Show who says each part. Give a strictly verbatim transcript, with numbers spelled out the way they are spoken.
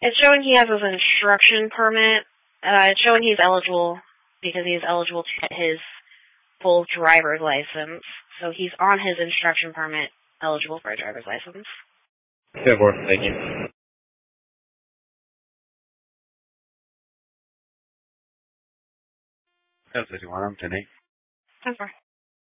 Speaker 1: It's showing he has his instruction permit. Uh, it's showing he's eligible because he's eligible to get his full driver's license. So he's on his instruction permit, eligible for a driver's license.
Speaker 2: ten four, thank you.
Speaker 3: ten fifty-one, I'm ten eight.
Speaker 1: ten four.